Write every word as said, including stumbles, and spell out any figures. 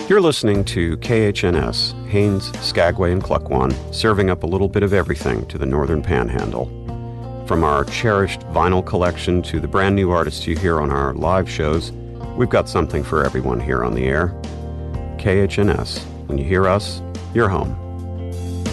You're listening to K H N S, Haines, Skagway, and Klukwan, serving up a little bit of everything to the Northern Panhandle. From our cherished vinyl collection to the brand new artists you hear on our live shows, we've got something for everyone here on the air. K H N S. When you hear us, you're home.